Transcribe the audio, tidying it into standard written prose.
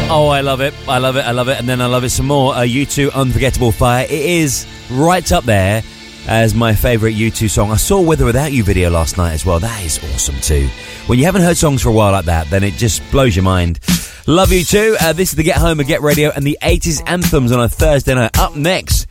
Oh, I love it. I love it. I love it. And then I love it some more. U2 Unforgettable Fire. It is right up there as my favourite U2 song. I saw With or Without You video last night as well. That is awesome too. When you haven't heard songs for a while like that, then it just blows your mind. Love U2. This is the Get Home and Get Radio and the 80s anthems on a Thursday night. Up next,